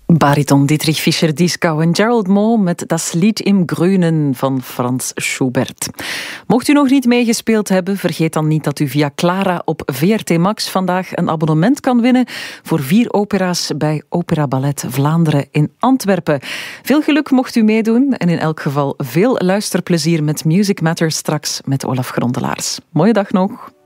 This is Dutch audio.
Bariton Dietrich Fischer-Dieskau en Gerald Moe met Das Lied im Grünen van Franz Schubert. Mocht u nog niet meegespeeld hebben, vergeet dan niet dat u via Clara op VRT Max vandaag een abonnement kan winnen voor 4 opera's bij Opera Ballet Vlaanderen in Antwerpen. Veel geluk mocht u meedoen en in elk geval veel luisterplezier met Music Matters straks met Olaf Grondelaars. Mooie dag nog.